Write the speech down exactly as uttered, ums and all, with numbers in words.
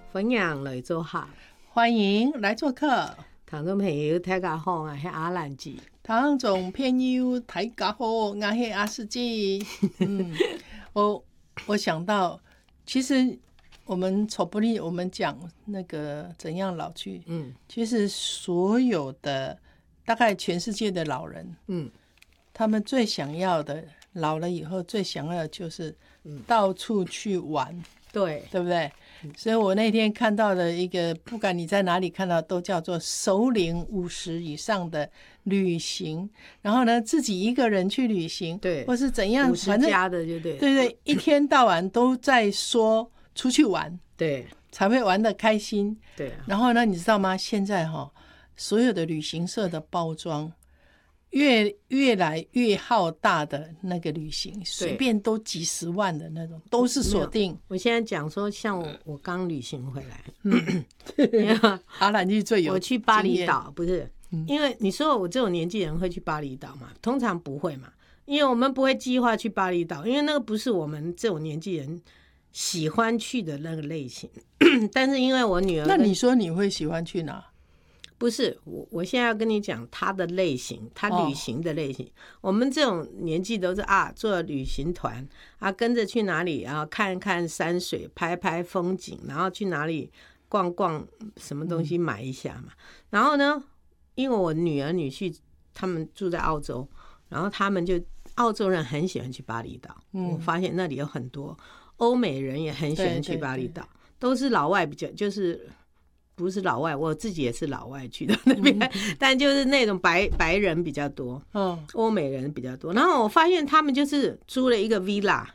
分享来做客， 欢迎来做客。 听众朋友大家好，我是阿兰姐。 听众朋友大家好，我是阿四姐。嗯，我我想到，其实我们丑不利，我们讲那个怎样老去，嗯，其实所有的大概全世界的老人，嗯，他们最想要的，老了以后最想要的就是到处去玩。 对， 对不对？所以我那天看到的一个，不管你在哪里看到，都叫做首领五十以上的旅行。然后呢，自己一个人去旅行，对，或是怎样， 五十加的就对， 对对，一天到晚都在说出去玩， 对， 才会玩得开心。 对、啊。 然后呢，你知道吗？现在哈、哦，所有的旅行社的包装。越越来越浩大的那个旅行，随便都几十万的那种，都是锁定。 我现在讲说，像我我刚旅行回来， 嗯、阿兰就最有。 我去巴厘岛，不是、嗯，因为你说我这种年纪人会去巴厘岛嘛？通常不会嘛，因为我们不会计划去巴厘岛，因为那个不是我们这种年纪人喜欢去的那个类型。但是因为我女儿， 那你说你会喜欢去哪？ 不是我，我现在要跟你讲他的类型，他旅行的类型。哦、我们这种年纪都是啊，做旅行团啊，跟着去哪里啊，看看山水，拍拍风景，然后去哪里逛逛，什么东西买一下嘛。嗯、然后呢，因为我女儿女婿他们住在澳洲，然后他们就澳洲人很喜欢去巴厘岛。嗯、我发现那里有很多欧美人也很喜欢去巴厘岛，对对对，都是老外比较就是。不是老外，我自己也是老外去的那边，嗯、但就是那种白白人比较多，嗯，欧美人比较多。然后我发现他们就是租了一个 villa，